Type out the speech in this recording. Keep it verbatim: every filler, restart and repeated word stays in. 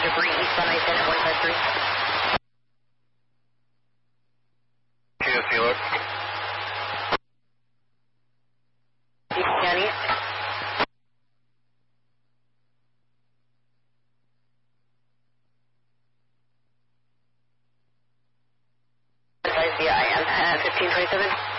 debris eastbound I ten at one five three. T S C look. East East. Advise via I M, uh, fifteen twenty-seven.